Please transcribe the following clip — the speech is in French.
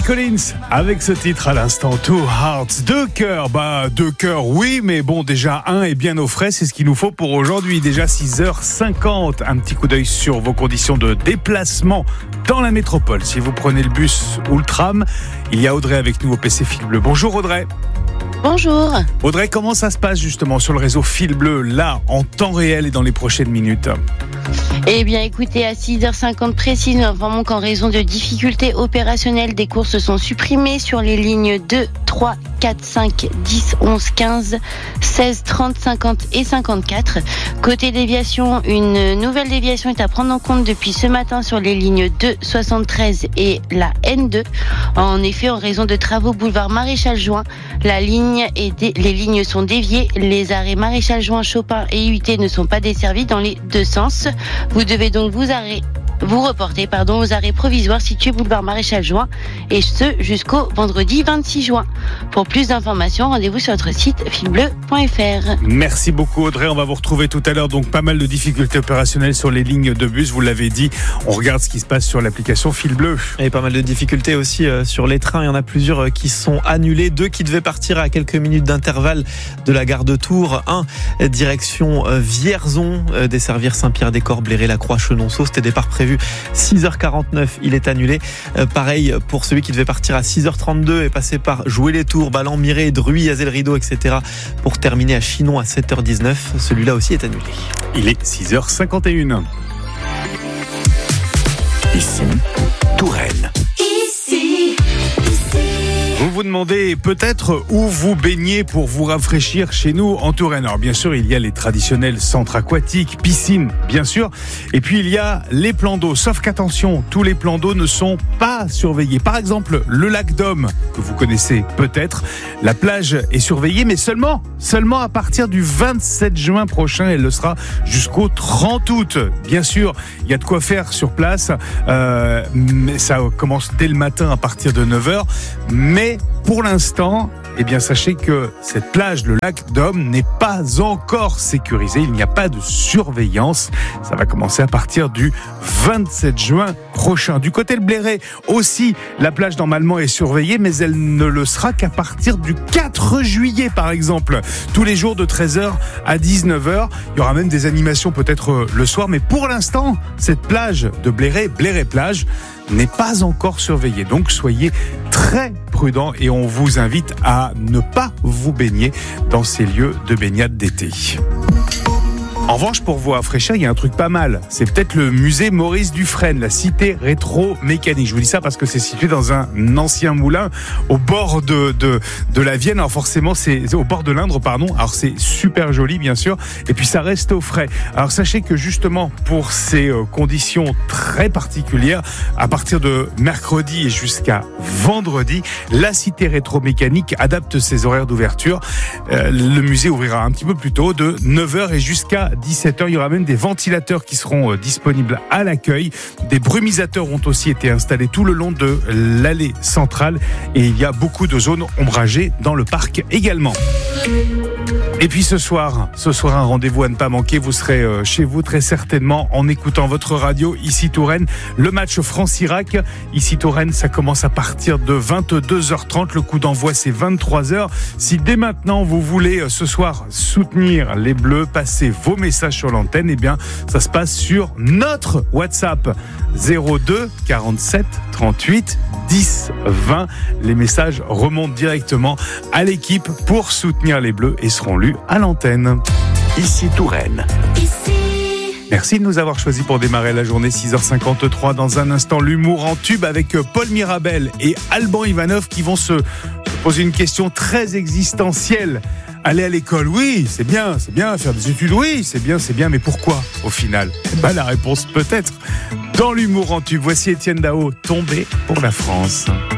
Collins avec ce titre à l'instant, Two Hearts, deux cœurs, oui, mais bon, déjà un est bien au frais, c'est ce qu'il nous faut pour aujourd'hui. Déjà 6h50, un petit coup d'œil sur vos conditions de déplacement dans la métropole. Si vous prenez le bus ou le tram, il y a Audrey avec nous au PC Fil Bleu. Bonjour Audrey. Bonjour. Audrey, comment ça se passe justement sur le réseau Fil Bleu, là, en temps réel et dans les prochaines minutes ? Eh bien, écoutez, à 6h50 précise, nous informons qu'en raison de difficultés opérationnelles, des courses sont supprimées sur les lignes 2, 3, 4, 5, 10, 11, 15, 16, 30, 50 et 54. Côté déviation, une nouvelle déviation est à prendre en compte depuis ce matin sur les lignes 2, 73 et la N2. En effet, en raison de travaux boulevard Maréchal Juin, les lignes sont déviées. Les arrêts Maréchal Juin, Chopin et UT ne sont pas desservis dans les deux sens. Vous devez donc vous reporter aux arrêts provisoires situés boulevard Maréchal Juin, et ce jusqu'au vendredi 26 juin. Pour plus d'informations, rendez-vous sur notre site filbleu.fr. Merci beaucoup Audrey, on va vous retrouver tout à l'heure. Donc pas mal de difficultés opérationnelles sur les lignes de bus, vous l'avez dit. On regarde ce qui se passe sur l'application Fil Bleu. Et pas mal de difficultés aussi sur les trains. Il y en a plusieurs qui sont annulés. 2 qui devaient partir à quelques minutes d'intervalle de la gare de Tours. 1 direction Vierzon, desservir Saint-Pierre-des-Corps, Bléré-la-Croix, Chenonceau. C'était départ prévu 6h49, il est annulé. Pareil pour celui qui devait partir à 6h32 et passer par Joué-les-Tours, Ballan, Miré, Druy, Azel-Rideau, etc. pour terminer à Chinon à 7h19. Celui-là aussi est annulé. Il est 6h51. Ici, Touraine. Vous vous demandez peut-être où vous baignez pour vous rafraîchir chez nous en Touraine. Alors bien sûr, il y a les traditionnels centres aquatiques, piscines, bien sûr. Et puis il y a les plans d'eau. Sauf qu'attention, tous les plans d'eau ne sont pas surveillés. Par exemple, le lac d'Homme, que vous connaissez peut-être. La plage est surveillée, mais seulement à partir du 27 juin prochain. Elle le sera jusqu'au 30 août. Bien sûr, il y a de quoi faire sur place. Mais ça commence dès le matin à partir de 9h. Mais pour l'instant, sachez que cette plage, le lac d'Homme, n'est pas encore sécurisée. Il n'y a pas de surveillance. Ça va commencer à partir du 27 juin prochain. Du côté de Bléré aussi, la plage normalement est surveillée, mais elle ne le sera qu'à partir du 4 juillet par exemple. Tous les jours de 13h à 19h. Il y aura même des animations peut-être le soir, mais pour l'instant, cette plage de Bléré plage, n'est pas encore surveillée. Donc soyez très prudents et on vous invite à ne pas vous baigner dans ces lieux de baignade d'été. En revanche, pour vous rafraîchir, il y a un truc pas mal. C'est peut-être le musée Maurice Dufresne, la cité rétro-mécanique. Je vous dis ça parce que c'est situé dans un ancien moulin au bord de la Vienne. Alors forcément, c'est au bord de l'Indre, pardon. Alors c'est super joli, bien sûr. Et puis ça reste au frais. Alors sachez que justement, pour ces conditions très particulières, à partir de mercredi et jusqu'à vendredi, la cité rétro-mécanique adapte ses horaires d'ouverture. Le musée ouvrira un petit peu plus tôt, de 9h et jusqu'à 17h. Il y aura même des ventilateurs qui seront disponibles à l'accueil. Des brumisateurs ont aussi été installés tout le long de l'allée centrale et il y a beaucoup de zones ombragées dans le parc également. Et puis ce soir, un rendez-vous à ne pas manquer. Vous serez chez vous très certainement en écoutant votre radio ici Touraine. Le match France-Irak. Ici Touraine, ça commence à partir de 22h30. Le coup d'envoi, c'est 23h. Si dès maintenant vous voulez ce soir soutenir les Bleus, passer vos messages sur l'antenne, ça se passe sur notre WhatsApp 02 47 38 10 20. Les messages remontent directement à l'équipe pour soutenir les Bleus et seront lus à l'antenne. Ici Touraine. Merci de nous avoir choisis pour démarrer la journée. 6h53. Dans un instant, l'humour en tube avec Paul Mirabel et Alban Ivanov qui vont se poser une question très existentielle. Aller à l'école, oui, c'est bien. Faire des études, oui, c'est bien. Mais pourquoi, au final ? La réponse peut-être dans l'humour en tube. Voici Étienne Dao, Tombé pour la France.